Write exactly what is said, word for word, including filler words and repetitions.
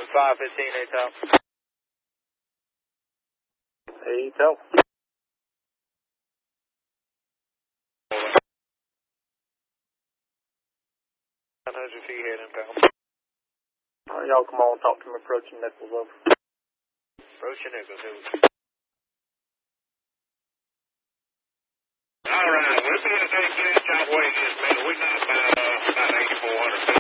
five fifteen, A T O. A T O. one hundred feet heading, pal. All right, y'all come on, talk to me, approaching Nichols, over. Approaching Nichols, who? All right, we'll be at that gas job waiting this minute. We're not about, uh, about eighty-four hundred feet.